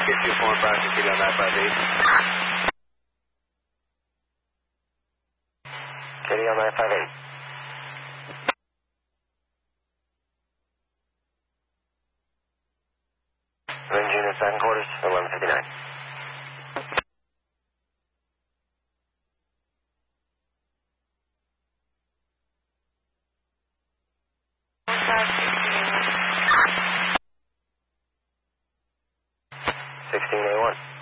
get you 4560 on 958. Kitty on 958. Range unit 7 quarters, 1159. $16A1.